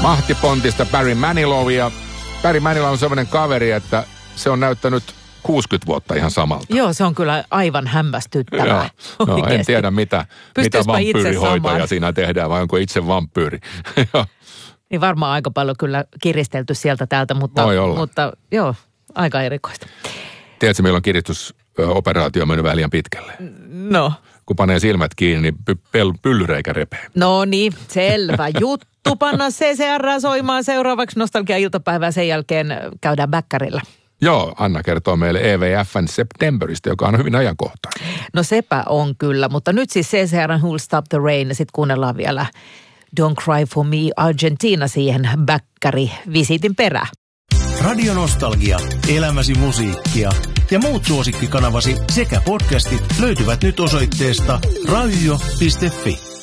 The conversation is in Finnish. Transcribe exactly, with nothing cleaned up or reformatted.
Mahtipontista Barry Manilow, ja Barry Manilow on sellainen kaveri, että se on näyttänyt kuusikymmentä vuotta ihan samalta. Joo, se on kyllä aivan hämmästyttävää. No, en tiedä, mitä, mitä vampyyrihoitoja samaan siinä tehdään, vai onko itse vampyyri. Niin varmaan aika paljon kyllä kiristelty sieltä täältä, mutta, mutta joo, aika erikoista. Tiedätkö, milloin kiristysoperaatio on mennyt vähän liian pitkälle? No. Kun panee silmät kiinni, niin py- pyllyreikä repee. No niin, selvä juttu. Panna C C R soimaan seuraavaksi Nostalgia-iltapäivää, sen jälkeen käydään bäkkärillä. Joo, Anna kertoo meille E V F:n Septemberistä, joka on hyvin ajankohtainen. No sepä on kyllä, mutta nyt siis C C R:n Who'll Stop the Rain, ja sitten kuunnellaan vielä Don't Cry for Me Argentina siihen bäkkäri-visiitin perään. Radio Nostalgia, elämäsi musiikkia ja muut suosikkikanavasi sekä podcastit löytyvät nyt osoitteesta radio piste fi.